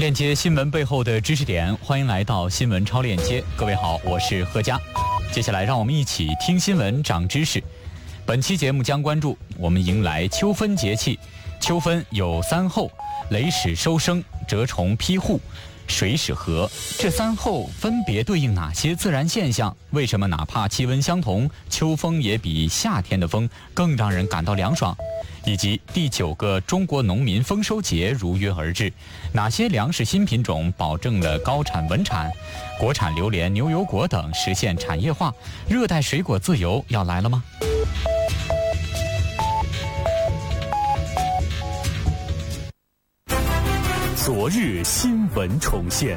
链接新闻背后的知识点，欢迎来到新闻超链接。各位好，我是贺佳。接下来让我们一起听新闻长知识。本期节目将关注我们迎来秋分节气。秋分有三候：雷始收声、蛰虫披户、水始禾。这三候分别对应哪些自然现象？为什么哪怕气温相同，秋风也比夏天的风更让人感到凉爽？以及第9个中国农民丰收节如约而至，哪些粮食新品种保证了高产稳产？国产榴莲、牛油果等实现产业化，热带水果自由要来了吗？ 昨日新闻重现，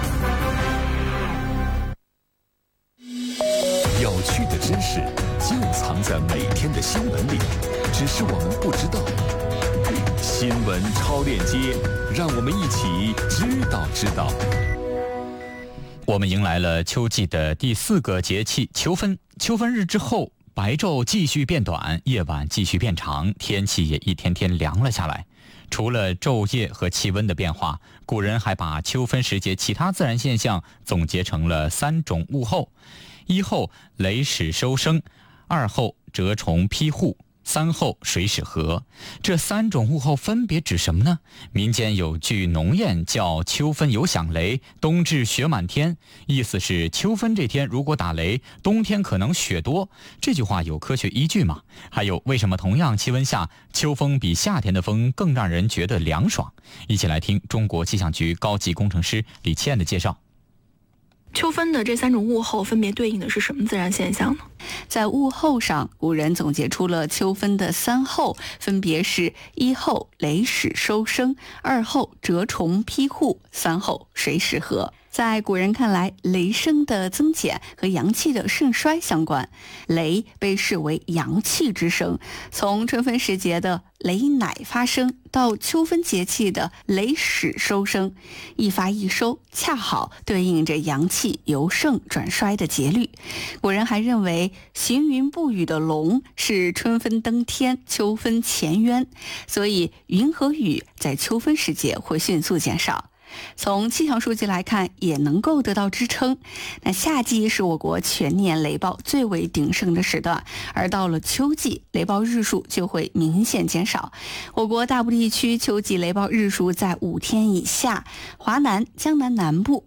有趣的知识就藏在每天的新闻里，只是我们不知道。新闻超链接，让我们一起知道。 我们迎来了秋季的第4个节气秋分。秋分日之后，白昼继续变短，夜晚继续变长，天气也一天天凉了下来。除了昼夜和气温的变化，古人还把秋分时节其他自然现象总结成了3种物候：一候雷始收声，二候蛰虫披户，三候水始禾。这3种物候分别指什么呢？民间有句农谚叫秋分有响雷，冬至雪满天，意思是秋分这天如果打雷，冬天可能雪多。这句话有科学依据吗？还有为什么同样气温下，秋风比夏天的风更让人觉得凉爽？一起来听中国气象局高级工程师李倩的介绍。 秋分的这3种物候分别对应的是什么自然现象呢？ 在物候上，古人总结出了秋分的3候，分别是一候雷始收声，二候蛰虫披户，三候水始禾。在古人看来，雷声的增减和阳气的盛衰相关。雷被视为阳气之声，从春分时节的雷乃发生到秋分节气的雷始收声，一发一收，恰好对应着阳气由盛转衰的节律。古人还认为行云布雨的龙是春分登天，秋分潜渊，所以云和雨在秋分时节会迅速减少。从气象数据来看，也能够得到支撑。那夏季是我国全年雷暴最为鼎盛的时段，而到了秋季，雷暴日数就会明显减少。我国大部地区秋季雷暴日数在5天以下，华南、江南南部